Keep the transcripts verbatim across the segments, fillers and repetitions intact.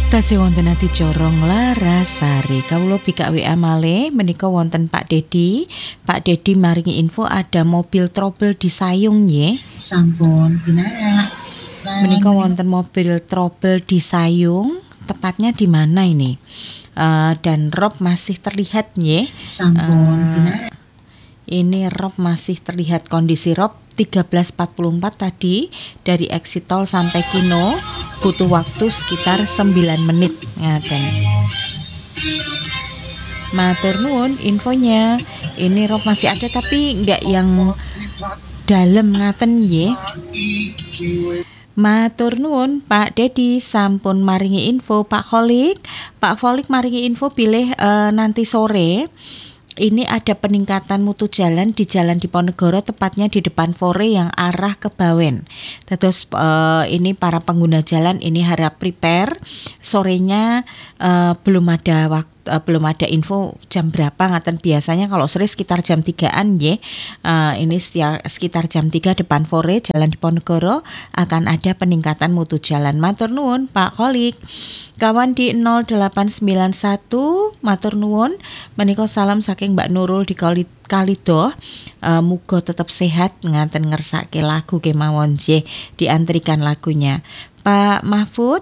Tasih wonten adicara Larasari. Kawula bikak W A malih menika wonten Pak Dedi. Pak Dedi maringi info ada mobil trouble di Sayung nggih. Sampun pinarak. Menika wonten mobil trouble di Sayung. Tepatnya di mana ini? Uh, dan Rob masih terlihat nggih. Sampun Uh, pinarak. Ini Rob masih terlihat kondisi Rob tiga belas empat puluh empat tadi dari exit tol sampai Kino butuh waktu sekitar sembilan menit ngaten. Matur nuwun infonya. Ini Rob masih ada tapi enggak yang dalam ngaten nggih. Matur nuwun Pak Dedi sampun maringi info. Pak Kholik, Pak Kholik maringi info pilih uh, nanti sore ini ada peningkatan mutu jalan di Jalan Diponegoro, tepatnya di depan Fore yang arah ke Bawen. Terus uh, ini para pengguna jalan ini harap prepare. Sorenya uh, belum ada waktu, uh, belum ada info jam berapa ngaten. Biasanya kalau sore sekitar jam tigaan nggih. Uh, ini setia, sekitar jam tiga depan Fore Jalan Diponegoro akan ada peningkatan mutu jalan. Matur nuwun Pak Kholik. Kawan di nol delapan sembilan satu matur nuwun menika salam saking Mbak Nurul di Kalidoh. Uh, muga tetap sehat nganten ngersake lagu kemawon nggih, diantrikan lagunya. Pak Mahfud.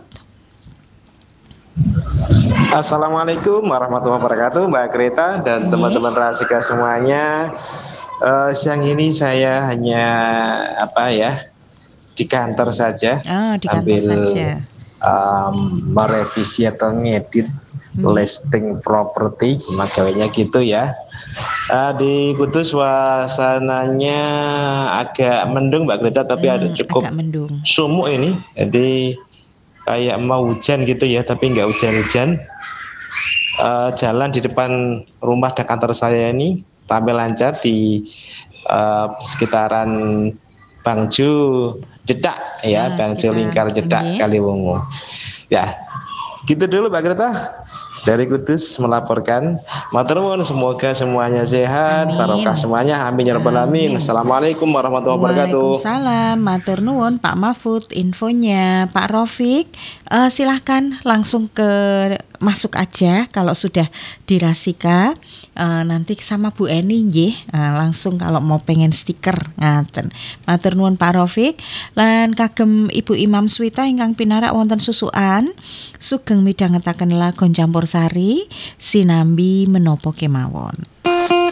Assalamualaikum warahmatullahi wabarakatuh Mbak Greta dan teman-teman Rasika semuanya. Uh, siang ini saya hanya apa ya di kantor saja. Oh, di kantor ambil, saja. Um, merevisi atau ngedit hmm. listing properti, makanya gitu ya. Uh, di Kudus suasananya agak mendung Mbak Greta, tapi hmm, ada cukup sumuk ini, jadi kayak mau hujan gitu ya, tapi nggak hujan-hujan. Uh, jalan di depan rumah dan kantor saya ini ramai lancar di uh, sekitaran Bangju Jedak ya, nah, Bangju Lingkar Jedak okay. Kaliwungu. Ya, gitu dulu Mbak Greta. Dari Kudus melaporkan. Matur nuwun, semoga semuanya sehat, barokah semuanya. Amin ya rabbal alamin. Assalamualaikum warahmatullahi wabarakatuh. Waalaikumsalam. Matur nuwun Pak Mahfud infonya. Pak Rofik, uh, silahkan langsung ke masuk aja kalau sudah dirasika. Uh, nanti sama Bu Eni nggih, uh, langsung kalau mau pengen stiker ngaten. Matur nuwun Pak Rofik. Lan kagem Ibu Imam Swita ingkang pinarak wonten susukan sugeng midhangetaken lagon campursari sinambi menapa kemawon.